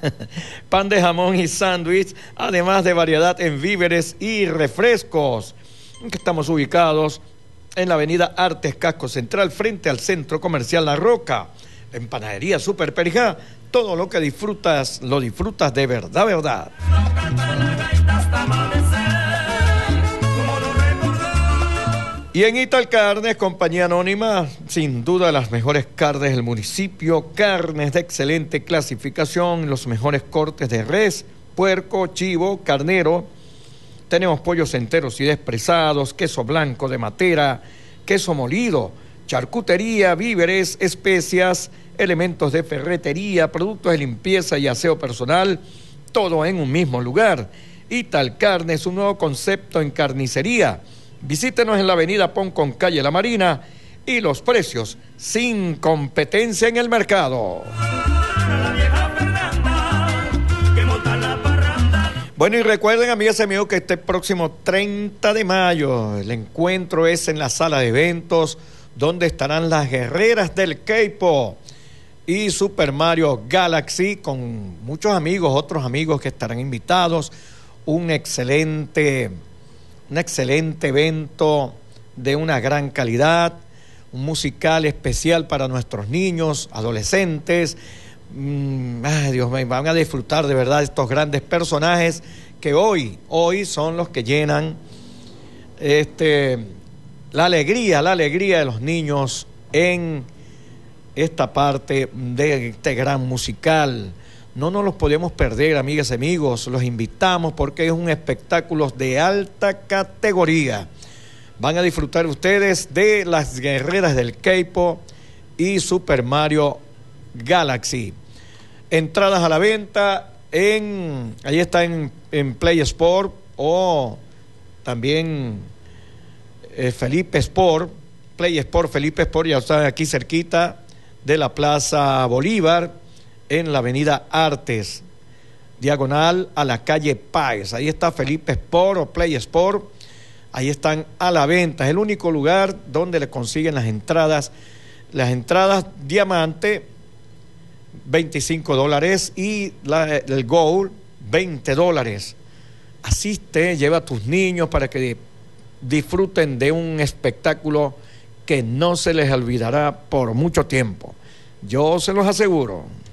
pan de jamón y sándwich, además de variedad en víveres y refrescos. Estamos ubicados en la avenida Artes Casco Central, frente al Centro Comercial La Roca. En Panadería Super Perijá, todo lo que disfrutas, lo disfrutas de verdad, verdad. Y en Ital Carnes, compañía anónima, sin duda las mejores carnes del municipio, carnes de excelente clasificación, los mejores cortes de res, puerco, chivo, carnero. Tenemos pollos enteros y despresados, queso blanco de Matera, queso molido, charcutería, víveres, especias, elementos de ferretería, productos de limpieza y aseo personal, todo en un mismo lugar. Ital Carnes, un nuevo concepto en carnicería. Visítenos en la avenida Poncón, calle La Marina, y los precios sin competencia en el mercado. Bueno, y recuerden, amigas y amigos, que este próximo 30 de mayo el encuentro es en la sala de eventos, donde estarán las guerreras del Queipo y Super Mario Galaxy, con muchos amigos, otros amigos que estarán invitados. Un excelente evento de una gran calidad, un musical especial para nuestros niños, adolescentes. Ay, Dios mío, van a disfrutar de verdad estos grandes personajes que hoy son los que llenan la alegría de los niños en esta parte de este gran musical. No nos los podemos perder, amigas y amigos, los invitamos porque es un espectáculo de alta categoría. Van a disfrutar ustedes de las guerreras del Queipo y Super Mario Galaxy. Entradas a la venta ahí está en Play Sport, o también Felipe Sport, Play Sport, Felipe Sport, ya está aquí cerquita de la Plaza Bolívar, en la avenida Artes, diagonal a la calle Páez. Ahí está Felipe Sport o Play Sport, ahí están a la venta. Es el único lugar donde le consiguen las entradas diamante, $25, y el Gold, $20. Asiste, lleva a tus niños para que disfruten de un espectáculo que no se les olvidará por mucho tiempo. Yo se los aseguro.